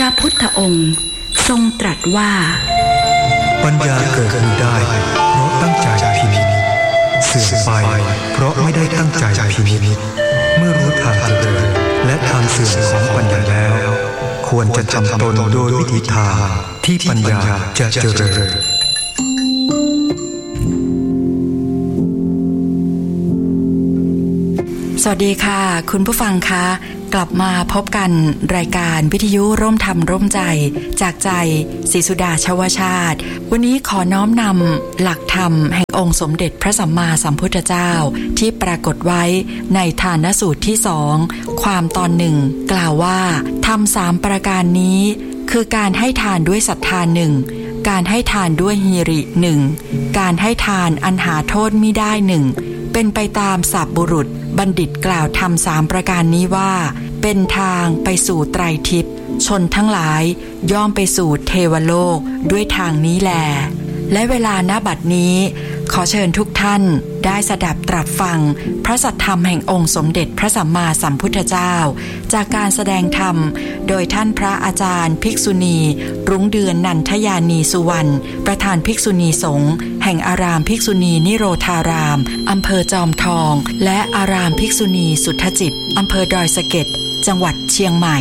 ระพุทธองค์ทรงตรัสว่าปัญญาเกิดขึ้นได้เพราะตั้งใจพินิจเสื่อมไปเพราะไม่ได้ตั้งใจพินิจเมื่อรู้ทางเจริญและทางเสื่อมของปัญญาแล้วควรจะทำตนโดยวิธีทางที่ปัญญาจะเจริญสวัสดีค่ะคุณผู้ฟังคะกลับมาพบกันรายการวิทยุร่วมธรรมร่วมใจจากใจศรีสุดาชวชาติวันนี้ขอน้อมนำหลักธรรมแห่งองค์สมเด็จพระสัมมาสัมพุทธเจ้าที่ปรากฏไว้ในทานสูตรที่2ความตอนหนึ่งกล่าวว่าธรรม3ประการนี้คือการให้ทานด้วยศรัทธา1การให้ทานด้วยหิริ1การให้ทานอันหาโทษมิได้1เป็นไปตามศัพท์บุรุษบัณฑิตกล่าวธรรม3ประการนี้ว่าเป็นทางไปสู่ไตรทิพย์ชนทั้งหลายย่อมไปสู่เทวโลกด้วยทางนี้แลและเวลาณบัดนี้ขอเชิญทุกท่านได้สดับตรับฟังพระสัทธรรมแห่งองค์สมเด็จพระสัมมาสัมพุทธเจ้าจากการแสดงธรรมโดยท่านพระอาจารย์ภิกษุณีรุ้งเดือนนันทยานีสุวรรณประธานภิกษุณีสงฆ์แห่งอารามภิกษุณีนิโรธารามอำเภอจอมทองและอารามภิกษุณีสุทธจิตอำเภอดอยสะเก็ดจังหวัดเชียงใหม่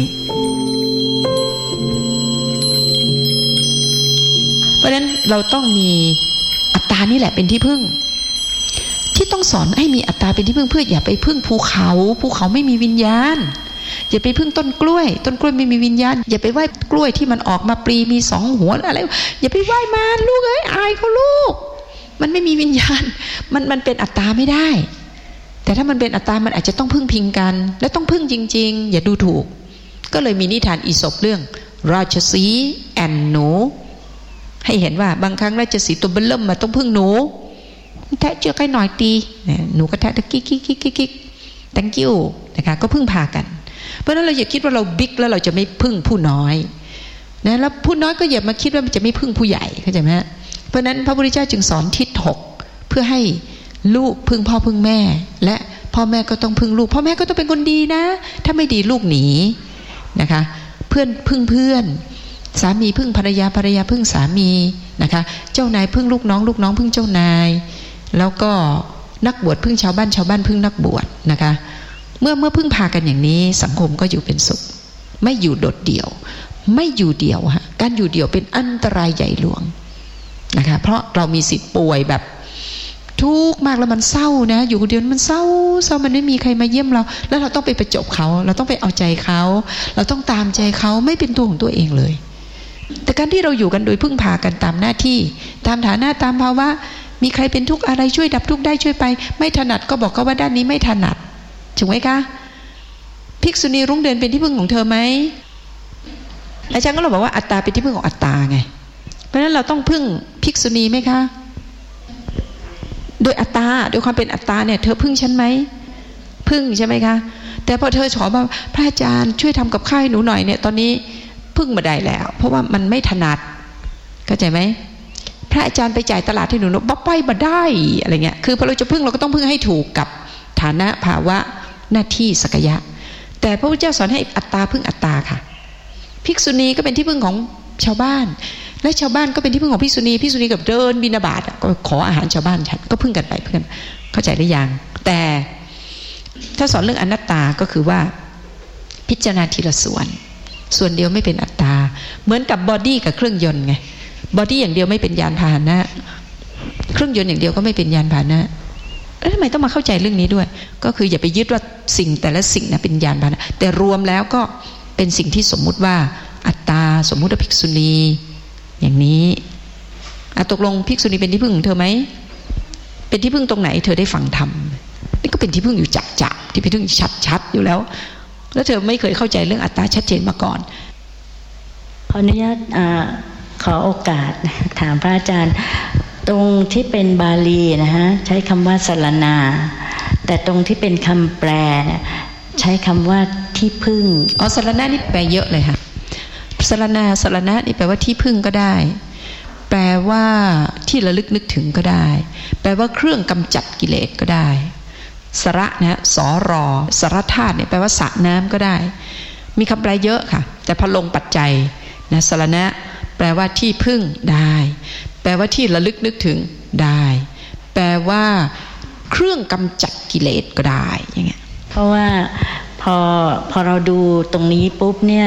เพราะฉะนั้นเราต้องมีอัตตานี่แหละเป็นที่พึ่งที่ต้องสอนให้มีอัตตาเป็นที่พึ่งเพื่ออย่าไปพึ่งภูเขาไม่มีวิญญาณอย่าไปพึ่งต้นกล้วยไม่มีวิญญาณอย่าไปไหว้กล้วยที่มันออกมาปลีมี2หัวอะไรอย่าไปไหว้มันลูกเอ้ยอายเขาลูกมันไม่มีวิญญาณมันเป็นอัตตาไม่ได้แต่ถ้ามันเป็นอัตตามันอาจจะต้องพึ่งพิงกันและต้องพึ่งจริงๆอย่าดูถูกก็เลยมีนิทานอีสปเรื่องราชสีห์แอนหนูให้เห็นว่าบางครั้งราชสีห์ตัวเบิ่มมาต้องพึ่งหนูแทะเชือกให้หน่อยตีหนูก็แทะตะกิ๊ก thank you นะคะก็พึ่งพากันเพราะฉะนั้นเราอย่าคิดว่าเราบิ๊กแล้วเราจะไม่พึ่งผู้น้อยนะแล้วผู้น้อยก็อย่ามาคิดว่ามันจะไม่พึ่งผู้ใหญ่เข้าใจไหมเพราะนั้นพระพุทธเจ้าจึงสอนทิศ6เพื่อให้ลูกพึ่งพ่อพึ่งแม่และพ่อแม่ก็ต้องพึ่งลูกพ่อแม่ก็ต้องเป็นคนดีนะถ้าไม่ดีลูกหนีนะคะเพื่อนพึ่งเพื่อนสามีพึ่งภรรยาพึ่งสามีนะคะเจ้านายพึ่งลูกน้องพึ่งเจ้านายแล้วก็นักบวชพึ่งชาวบ้านพึ่งนักบวชนะคะเมื่อพึ่งพากันอย่างนี้สังคมก็อยู่เป็นสุขไม่อยู่โดดเดี่ยวไม่อยู่เดี่ยวฮะการอยู่เดี่ยวเป็นอันตรายใหญ่หลวงนะคะเพราะเรามีสิทธิ์ป่วยแบบทุกข์มากแล้วมันเศร้านะอยู่คนเดียวมันเศร้ามันไม่มีใครมาเยี่ยมเราแล้วเราต้องไปประจบเขาเราต้องไปเอาใจเขาเราต้องตามใจเขาไม่เป็นตัวของตัวเองเลยแต่การที่เราอยู่กันโดยพึ่งพากันตามหน้าที่ตามฐานะตามภาวะมีใครเป็นทุกข์อะไรช่วยดับทุกข์ได้ช่วยไปไม่ถนัดก็บอกเขาว่าด้านนี้ไม่ถนัดถูกไหมคะภิกษุณีรุ้งเดือนเป็นที่พึ่งของเธอไหมอาจารย์ก็เราบอกว่าอัตตาเป็นที่พึ่งของอัตตาไงเพราะฉะนั้นเราต้องพึ่งภิกษุณีไหมคะโดยอัตตาโดยความเป็นอัตตาเนี่ยเธอพึ่งฉันไหมพึ่งใช่ไหมคะแต่พอเธอขอว่าพระอาจารย์ช่วยทำกับข้าวให้หนูหน่อยเนี่ยตอนนี้พึ่งมาได้แล้วเพราะว่ามันไม่ถนัดเข้าใจไหมพระอาจารย์ไปจ่ายตลาดให้หนูบ๊อบไปมาได้อะไรเงี้ยคือพอเราจะพึ่งเราก็ต้องพึ่งให้ถูกกับฐานะภาวะหน้าที่ศักยะแต่พระพุทธเจ้าสอนให้อัตตาพึ่งอัตตาค่ะภิกษุณีก็เป็นที่พึ่งของชาวบ้านและชาวบ้านก็เป็นที่พึ่งของภิกษุณีกับเดินบิณฑบาตก็ขออาหารชาวบ้านฉันก็พึ่งกันไปเพื่อนเข้าใจหรือยังแต่ถ้าสอนเรื่องอนัตตาก็คือว่าพิจารณาทีละส่วนเดียวไม่เป็นอัตตาเหมือนกับบอดี้กับเครื่องยนต์ไงบอดี้อย่างเดียวไม่เป็นยานพาหนะเครื่องยนต์อย่างเดียวก็ไม่เป็นยานพาหนะแล้วทำไมต้องมาเข้าใจเรื่องนี้ด้วยก็คืออย่าไปยึดว่าสิ่งแต่ละสิ่งนะเป็นยานพาหนะแต่รวมแล้วก็เป็นสิ่งที่สมมุติว่าอัตตาสมมุติว่าภิกษุณีอย่างนี้ตกลงภิกษุณีเป็นที่พึ่งของเธอไหมเป็นที่พึ่งตรงไหนเธอได้ฟังธรรมนี่ก็เป็นที่พึ่งอยู่จับที่เป็นที่พึ่งชัดๆอยู่แล้วเธอไม่เคยเข้าใจเรื่องอัตตาชัดเจนมาก่อนขออนุญาตขอโอกาสถามพระอาจารย์ตรงที่เป็นบาลีนะฮะใช้คำว่าสรณาแต่ตรงที่เป็นคำแปลใช้คำว่าที่พึ่งสรณะนี่แปลเยอะเลยค่ะสรณะนี่แปลว่าที่พึ่งก็ได้แปลว่าที่ระลึกนึกถึงก็ได้แปลว่าเครื่องกำจัดกิเลสก็ได้สระนะสรสรธาตุเนี่ยแปลว่าสระน้ำก็ได้มีคำแปลเยอะค่ะแต่แต่พอลงปัจจัยนะสรณะแปลว่าที่พึ่งได้แปลว่าที่ระลึกนึกถึงได้แปลว่าเครื่องกำจัดกิเลสก็ได้อย่างเงี้ยเพราะว่าพอเราดูตรงนี้ปุ๊บเนี่ย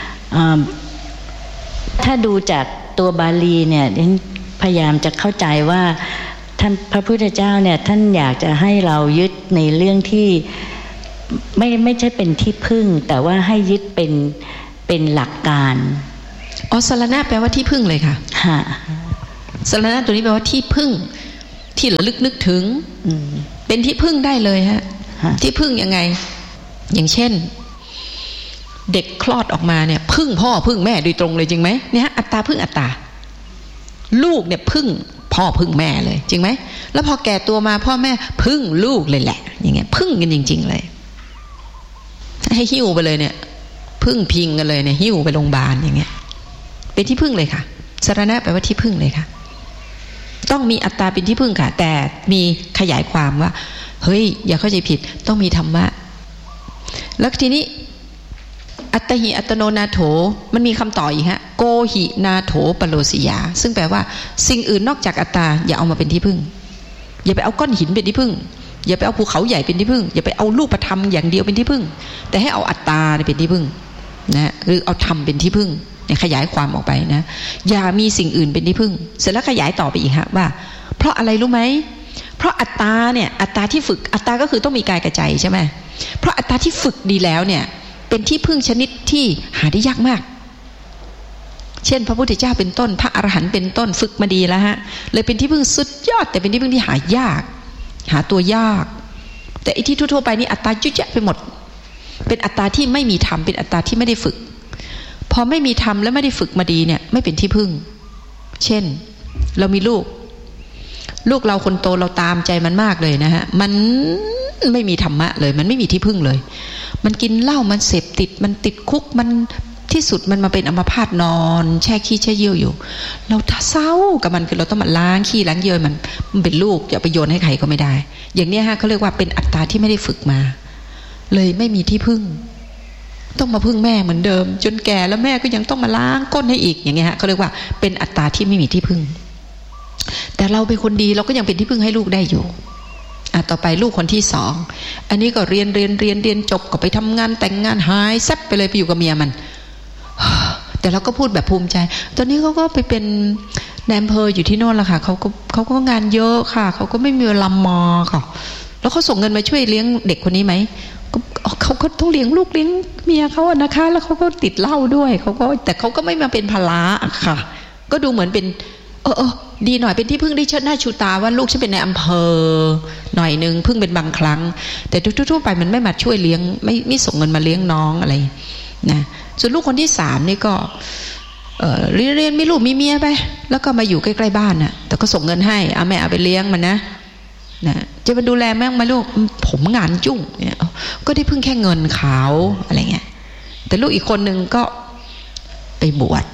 ถ้าดูจากตัวบาลีเนี่ยพยายามจะเข้าใจว่าท่านพระพุทธเจ้าเนี่ยท่านอยากจะให้เรายึดในเรื่องที่ไม่ใช่เป็นที่พึ่งแต่ว่าให้ยึดเป็นหลักการสรณะแปลว่าที่พึ่งเลยค่ะสรณะตัวนี้แปลว่าที่พึ่งที่ระลึกนึกถึงเป็นที่พึ่งได้เลยฮะที่พึ่งยังไงอย่างเช่นเด็กคลอดออกมาเนี่ยพึ่งพ่อพึ่งแม่โดยตรงเลยจริงไหมเนี่ยอัตตาพึ่งอัตตาลูกเนี่ยพึ่งพ่อพึ่งแม่เลยจริงไหมแล้วพอแก่ตัวมาพ่อแม่พึ่งลูกเลยแหละอย่างเงี้ยพึ่งกันจริงๆเลยให้หิ้วไปเลยเนี่ยพึ่งพิงกันเลยเนี่ยหิ้วไปโรงพยาบาลอย่างเงี้ยเป็นที่พึ่งเลยค่ะสรณะแปลว่าที่พึ่งเลยค่ะต้องมีอัตตาเป็นที่พึ่งค่ะแต่มีขยายความว่าเฮ้ยอย่าเข้าใจผิดต้องมีธรรมะแล้วทีนี้อัตหิอัตโนนาโถมันมีคำต่ออีกฮะโกหินาโถปโลสิยาซึ่งแปลว่าสิ่งอื่นนอกจากอัตตาอย่าเอามาเป็นที่พึ่งอย่าไปเอาก้อนหินเป็นที่พึ่งอย่าไปเอาภูเขาใหญ่เป็นที่พึ่งอย่าไปเอารูปธรรมอย่างเดียวเป็นที่พึ่งแต่ให้เอาอัตตาเป็นที่พึ่งนะหรือเอาธรรมเป็นที่พึ่งเนี่ยขยายความออกไปนะอย่ามีสิ่งอื่นเป็นที่พึ่งเสร็จแล้วขยายต่อไปอีกฮะว่าเพราะอะไรรู้ไหมเพราะอัตตาเนี่ยอัตตาที่ฝึกอัตตาก็คือต้องมีกายกับใจใช่ไหมเพราะอัตตาที่ฝึกดีแล้วเนี่ยเป็นที่พึ่งชนิดที่หาได้ยากมากเช่นพระพุทธเจ้าเป็นต้นพระอรหันต์เป็นต้นฝึกมาดีแล้วฮะเลยเป็นที่พึ่งสุดยอดแต่เป็นที่พึ่งที่หายากหาตัวยากแต่ไอ้ที่ทั่วๆไปนี่อัตตาจุ๊ยแจ๊ะไปหมดเป็นอัตตาที่ไม่มีธรรมเป็นอัตตาที่ไม่ได้ฝึกพอไม่มีธรรมและไม่ได้ฝึกมาดีเนี่ยไม่เป็นที่พึ่งเช่นเรามีลูกเราคนโตเราตามใจมันมากเลยนะฮะมันไม่มีธรรมะเลยมันไม่มีที่พึ่งเลยมันกินเหล้ามันเสพติดมันติดคุกมันที่สุดมันมาเป็นอัมพาตนอนแช่ขี้แช่เยี่ยวอยู่เราเศร้ากับมันคือเราต้องมาล้างขี้ล้างเยี่ยวมันเป็นลูกอย่าไปโยนให้ใครก็ไม่ได้อย่างนี้ฮะเขาเรียกว่าเป็นอัตตาที่ไม่ได้ฝึกมาเลยไม่มีที่พึ่งต้องมาพึ่งแม่เหมือนเดิมจนแก่แล้วแม่ก็ยังต้องมาล้างก้นให้อีกอย่างเงี้ยฮะเขาเรียกว่าเป็นอัตตาที่ไม่มีที่พึ่งแต่เราเป็นคนดีเราก็ยังเป็นที่พึ่งให้ลูกได้อยู่ต่อไปลูกคนที่สองอันนี้ก็เรียนจบก็ไปทำงานแต่งงานหายแซ่บไปเลยไปอยู่กับเมียมันแต่เราก็พูดแบบภูมิใจตอนนี้เขาก็ไปเป็นนายอำเภออยู่ที่โน่นละค่ะเขาก็งานเยอะค่ะเขาก็ไม่มีเวลามาค่ะแล้วเขาส่งเงินมาช่วยเลี้ยงเด็กคนนี้ไหมเขาก็ต้องเลี้ยงลูกเลี้ยงเมียเขาอะนะคะแล้วเขาก็ติดเหล้าด้วยแต่เขาก็ไม่มาเป็นภาระค่ะก็ดูเหมือนเป็นดีหน่อยเป็นที่พึ่งได้เชิดหน้าชูตาว่าลูกฉันเป็นในอำเภอหน่อยนึงพึ่งเป็นบางครั้งแต่ทั่วๆไปมันไม่มาช่วยเลี้ยงไม่ส่งเงินมาเลี้ยงน้องอะไรนะส่วนลูกคนที่สามนี่ก็เรียนมีลูกมีเมียไปแล้วก็มาอยู่ใกล้ๆบ้านน่ะแต่ก็ส่งเงินให้แม่เอาไปเลี้ยงมันนะจะมาดูแลแม่มาลูกผมงานจุ้งเนี่ยก็ได้พึ่งแค่เงินเขาอะไรเงี้ยแต่ลูกอีกคนนึงก็ไปบวช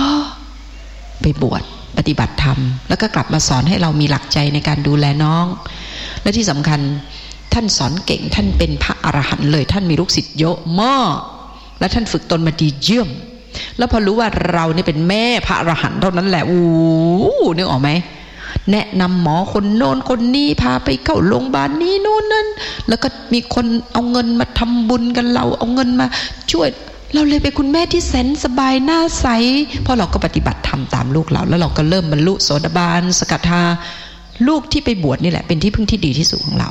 ปฏิบัติธรรมแล้วก็กลับมาสอนให้เรามีหลักใจในการดูแลน้องและที่สำคัญท่านสอนเก่งท่านเป็นพระอรหันต์เลยท่านมีลูกศิษย์เยอะมากและท่านฝึกตนมาดีเยี่ยมแล้วพอรู้ว่าเราเนี่ยเป็นแม่พระอรหันต์เท่านั้นแหละนึกออกไหมแนะนำหมอคนโน้นคนนี้พาไปเข้าโรงพยาบาลนี้โน่นนั่นแล้วก็มีคนเอาเงินมาทำบุญกันเราเอาเงินมาช่วยเราเลยเป็นคุณแม่ที่แสนสบายหน้าใสเพราะเราก็ปฏิบัติธรรมตามลูกเราแล้วเราก็เริ่มบรรลุโสดาบันสกทาลูกที่ไปบวชนี่แหละเป็นที่พึ่งที่ดีที่สุดของเรา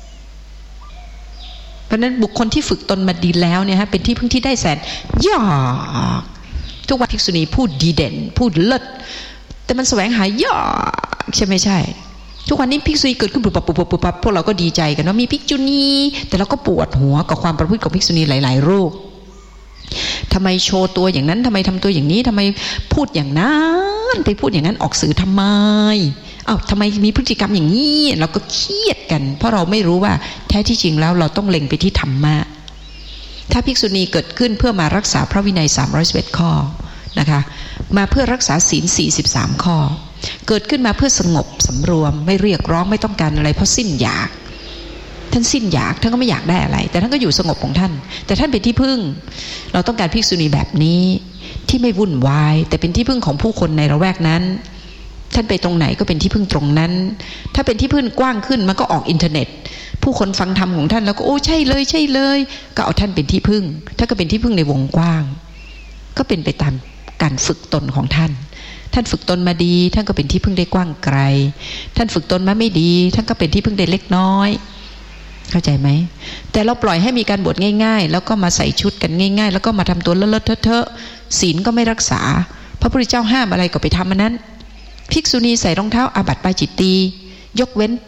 เพราะนั้นบุคคลที่ฝึกตนมาดีแล้วเนี่ยฮะเป็นที่พึ่งที่ได้แสนยากทุกวันภิกษุณีพูดดีเด่นพูดเลิศแต่มันแสวงหายากใช่ไม่ใช่ทุกวันนี้ภิกษุณีเกิดขึ้นปุ๊บพวกเราก็ดีใจกันว่ามีภิกษุณีแต่เราก็ปวดหัวกับความประพฤติของภิกษุณีหลายๆรูปทำไมโชว์ตัวอย่างนั้นทำไมทำตัวอย่างนี้ทำไมพูดอย่างนั้นไปพูดอย่างนั้นออกสื่อทำไมทำไมมีพฤติกรรมอย่างนี้เราก็เครียดกันเพราะเราไม่รู้ว่าแท้ที่จริงแล้วเราต้องเล็งไปที่ธรรมะถ้าภิกษุณีเกิดขึ้นเพื่อมารักษาพระวินัย311ข้อนะคะมาเพื่อรักษาศีล43ข้อเกิดขึ้นมาเพื่อสงบสำรวมไม่เรียกร้องไม่ต้องการอะไรเพราะสิ้นอยากท่านสิ้นอยากท่านก็ไม่อยากได้อะไรแต่ท่านก็อยู่สงบของท่านแต่ท่านเป็นที่พึ่งเราต้องการภิกษุณีแบบนี้ที่ไม่วุ่นวายแต่เป็นที่พึ่งของผู้คนในละแวกนั้นท่านไปตรงไหนก็เป็นที่พึ่งตรงนั้นถ้าเป็นที่พึ่งกว้างขึ้นมันก็ออกอินเทอร์เน็ตผู้คนฟังธรรมของท่านแล้วก็โอ้ใช่เลยใช่เลยก็เอาท่านเป็นที่พึ่งท่านก็เป็นที่พึ่งในวงกว้างก็เป็นไปตามการฝึกตนของท่านท่านฝึกตนมาดีท่านก็เป็นที่พึ่งได้กว้างไกลท่านฝึกตนมาไม่ดีท่านก็เป็นที่พึ่งได้เล็กน้อยเข้าใจไหมแต่เราปล่อยให้มีการบวชง่ายๆแล้วก็มาใส่ชุดกันง่ายๆแล้วก็มาทำตัวเลอะๆเทอะๆศีลก็ไม่รักษาพระพุทธเจ้าห้ามอะไรก็ไปทำอันนั้นภิกษุณีใส่รองเท้าอาบัติปาจิตตียกเว้น